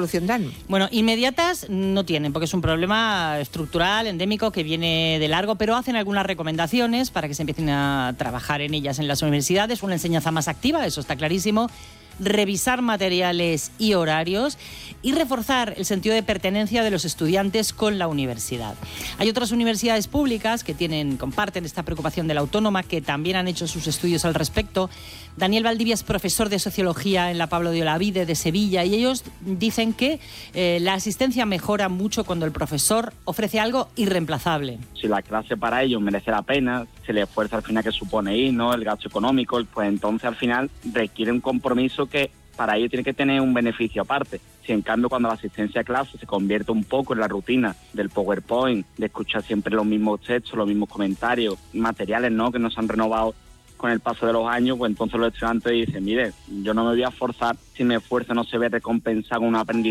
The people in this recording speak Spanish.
solución dan? Bueno, inmediatas no tienen, porque es un problema estructural, endémico, que viene de largo, pero hacen algunas recomendaciones para que se empiecen a trabajar en ellas en las universidades. Una enseñanza más activa, eso está clarísimo. Revisar materiales y horarios y reforzar el sentido de pertenencia de los estudiantes con la universidad. Hay otras universidades públicas que comparten esta preocupación de la autónoma, que también han hecho sus estudios al respecto. Daniel Valdivia es profesor de Sociología en la Pablo de Olavide de Sevilla y ellos dicen que la asistencia mejora mucho cuando el profesor ofrece algo irreemplazable. Si la clase para ellos merece la pena, se le esfuerza al final que supone ir, ¿no? El gasto económico, pues entonces al final requiere un compromiso que para ello tiene que tener un beneficio aparte. Si en cambio cuando la asistencia a clase se convierte un poco en la rutina del PowerPoint, de escuchar siempre los mismos textos, los mismos comentarios, materiales, ¿no?, que no se han renovado con el paso de los años, pues entonces los estudiantes dicen, mire, yo no me voy a forzar, si mi esfuerzo no se ve recompensado con un aprendizaje